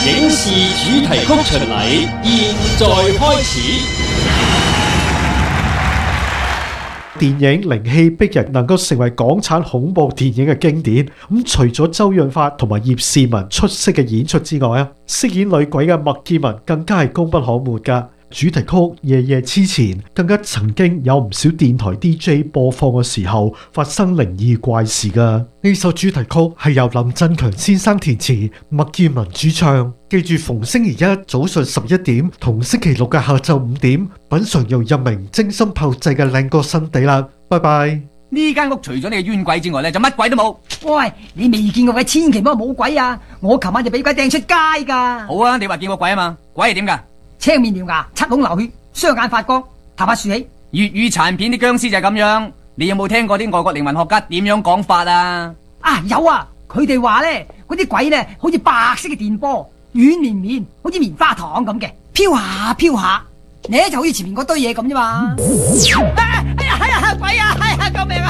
影視主題曲巡禮現在開始。 電影《靈氣逼人》能夠成為港產恐怖電影嘅經典，咁除咗周潤發同埋葉倩文出色嘅演出之外啊，飾演女鬼嘅麥潔文更加係功不可沒噶。主題曲《夜夜痴纏》更加曾經有唔少電台 DJ 播放嘅時候發生靈異怪事噶。呢首主題曲係由林振強先生填詞，麥潔文主唱。記住逢星期一早上11點同星期六嘅下晝5點，品嘗由一鳴精心炮製嘅靚歌新地啦。拜拜。 呢間屋除咗你嘅冤鬼之外咧，就乜鬼都冇。 喂，你未見過鬼，千祈唔好話冇鬼啊！我琴晚就俾鬼掟出街噶。 好啊，你話見過鬼啊嘛？鬼係點噶？ 青面獠牙，七孔流血，雙眼發光，頭髮豎起。 粵語殘片啲僵屍就係咁樣。你有冇聽過啲外國靈魂學家點樣講法啊？ 啊，有啊！佢哋話咧，嗰啲鬼咧好似白色嘅電波，軟綿綿，好似棉花糖咁嘅，飄下飄下，你就好似前面嗰堆嘢咁啫嘛。哎呀，鬼啊！哎呀，救命啊！